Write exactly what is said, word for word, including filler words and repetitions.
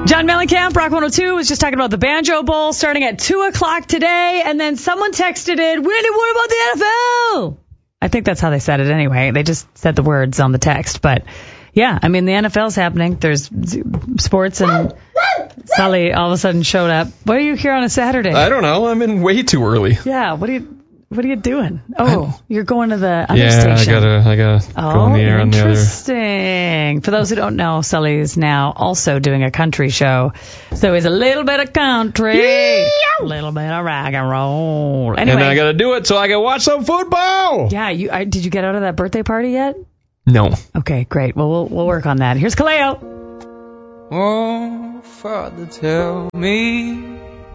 John Mellencamp, Rock one oh two, was just talking about the Banjo Bowl starting at two o'clock today, and then someone texted in, Randy, what about the N F L? I think that's how they said it anyway. They just said the words on the text. But, yeah, I mean, the N F L's happening. There's sports, and Sully all of a sudden showed up. What are you here on a Saturday? I don't know. I'm in way too early. Yeah, what are you... What are you doing? Oh, I, you're going to the other yeah, station. Yeah, I gotta, I gotta oh, go in the air on the other. Interesting. For those who don't know, Sully is now also doing a country show. So he's a little bit of country, a little bit of rock and roll. Anyway, and then I gotta do it so I can watch some football. Yeah, you I, did you get out of that birthday party yet? No. Okay, great. Well, we'll we'll work on that. Here's Kaleo. Oh, Father, tell me